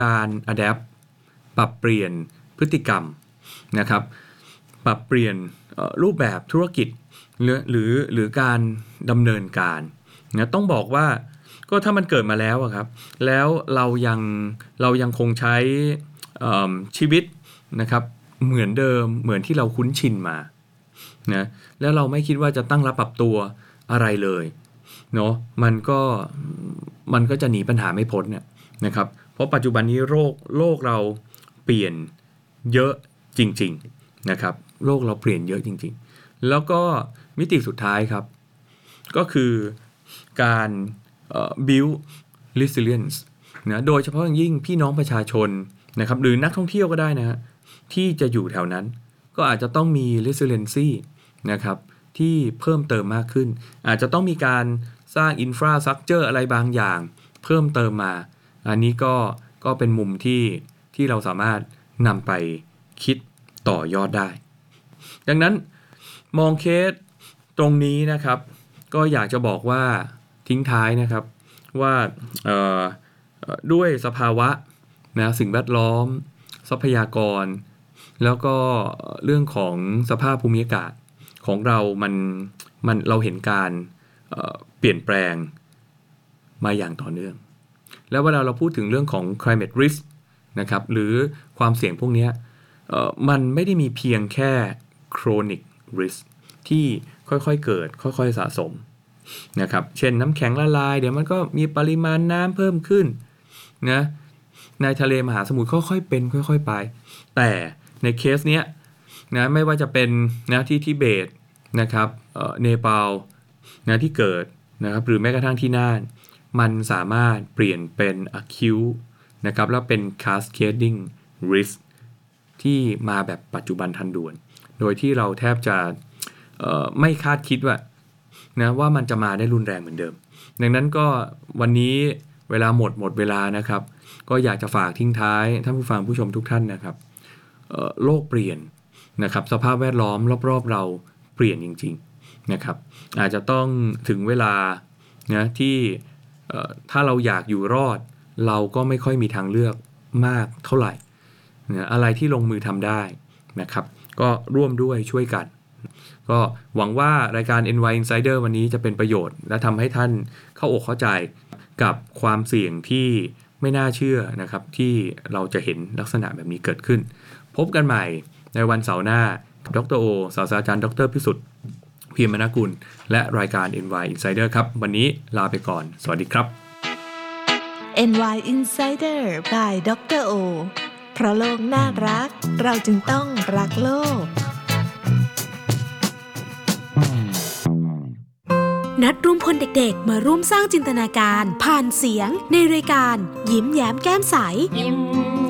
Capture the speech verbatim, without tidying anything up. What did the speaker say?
การ adapt ปรับเปลี่ยนพฤติกรรมนะครับปรับเปลี่ยนรูปแบบธุรกิจหรือหรือหรือการดำเนินการนะต้องบอกว่าก็ถ้ามันเกิดมาแล้วอะครับแล้วเรายังเรายังคงใช้ชีวิตนะครับเหมือนเดิมเหมือนที่เราคุ้นชินมานะแล้วเราไม่คิดว่าจะตั้งรับปรับตัวอะไรเลยเนาะมันก็มันก็จะหนีปัญหาไม่พ้นเนี่ยนะครับเพราะปัจจุบันนี้โลกโลกเราเปลี่ยนเยอะจริงๆนะครับโลกเราเปลี่ยนเยอะจริงๆแล้วก็มิติสุดท้ายครับก็คือการเอ่อ build resilience นะโดยเฉพาะอย่างยิ่งพี่น้องประชาชนนะครับหรือนักท่องเที่ยวก็ได้นะฮะที่จะอยู่แถวนั้นก็อาจจะต้องมี resiliency นะครับที่เพิ่มเติมมากขึ้นอาจจะต้องมีการสร้าง infrastructure อะไรบางอย่างเพิ่มเติมมาอันนี้ก็ก็เป็นมุมที่ที่เราสามารถนำไปคิดต่อยอดได้ดังนั้นมองเคสตรงนี้นะครับก็อยากจะบอกว่าทิ้งท้ายนะครับว่าด้วยสภาวะนะสิ่งแวดล้อมทรัพยากรแล้วก็เรื่องของสภาพภูมิอากาศของเรามันมันเราเห็นการเอ่อเปลี่ยนแปลงมาอย่างต่อเนื่องแล้วเวลาเราพูดถึงเรื่องของ climate risk นะครับหรือความเสี่ยงพวกนี้เอ่อมันไม่ได้มีเพียงแค่ chronic risk ที่ค่อยๆเกิดค่อยๆสะสมนะครับเช่นน้ำแข็งละลายเดี๋ยวมันก็มีปริมาณน้ำเพิ่มขึ้นนะในทะเลมหาสมุทรค่อยๆเป็นค่อยๆไปแต่ในเคสเนี้ยนะไม่ว่าจะเป็นนะที่ทิเบตนะครับเอ่อเนปาลนะที่เกิดนะครับหรือแม้กระทั่งที่น่านมันสามารถเปลี่ยนเป็น acute นะครับแล้วเป็น cascading risk ที่มาแบบปัจจุบันทันด่วนโดยที่เราแทบจะเอ่อไม่คาดคิดว่านะว่ามันจะมาได้รุนแรงเหมือนเดิมดังนั้นก็วันนี้เวลาหมดหมดเวลานะครับก็อยากจะฝากทิ้งท้ายท่านผู้ฟังผู้ชมทุกท่านนะครับเอ่อโลกเปลี่ยนนะครับสภาพแวดล้อมรอบๆเราเปลี่ยนจริงๆนะครับอาจจะต้องถึงเวลานะที่เอ่อถ้าเราอยากอยู่รอดเราก็ไม่ค่อยมีทางเลือกมากเท่าไหร่นะอะไรที่ลงมือทำได้นะครับก็ร่วมด้วยช่วยกันก็หวังว่ารายการ เอ็น วาย Insider วันนี้จะเป็นประโยชน์และทำให้ท่านเข้าอกเข้าใจกับความเสี่ยงที่ไม่น่าเชื่อนะครับที่เราจะเห็นลักษณะแบบนี้เกิดขึ้นพบกันใหม่ในวันเสาร์หน้าดร.โอศาสตราจารย์ดร.พิสุทธิ์เพียรมนกุลและรายการ เอ็น วาย Insider ครับวันนี้ลาไปก่อนสวัสดีครับเอ็น วาย Insider by ดร.โอเพราะโลกน่ารักเราจึงต้องรักโลกนัดรวมพลเด็กๆมาร่วมสร้างจินตนาการผ่านเสียงในรายการยิ้มแย้มแก้มใส